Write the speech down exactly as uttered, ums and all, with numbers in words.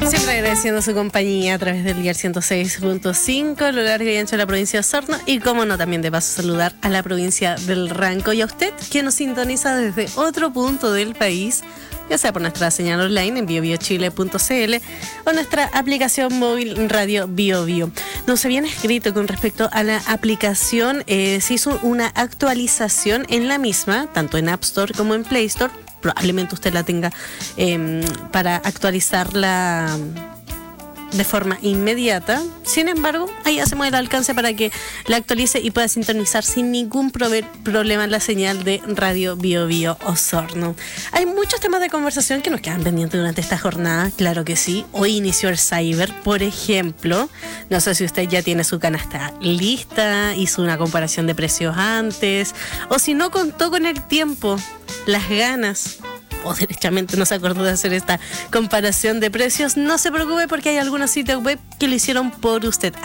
Siempre agradeciendo su compañía a través del Dial ciento seis punto cinco, a lo largo y ancho de la provincia de Osorno, y como no, también de paso saludar a la provincia del Ranco y a usted que nos sintoniza desde otro punto del país, ya sea por nuestra señal online en bio bio chile punto c l o nuestra aplicación móvil Radio Bio Bio. Nos habían escrito con respecto a la aplicación, eh, se hizo una actualización en la misma, tanto en App Store como en Play Store. Probablemente usted la tenga eh, para actualizarla de forma inmediata. Sin embargo, ahí hacemos el alcance para que la actualice y pueda sintonizar sin ningún prove- problema la señal de Radio Bio Bio Osorno. Hay muchos temas de conversación que nos quedan pendientes durante esta jornada, claro que sí. Hoy inició el Cyber, por ejemplo. No sé si usted ya tiene su canasta lista, hizo una comparación de precios antes, o si no contó con el tiempo, las ganas, o derechamente no se acordó de hacer esta comparación de precios. No se preocupe, porque hay algunos sitios web que lo hicieron por usted.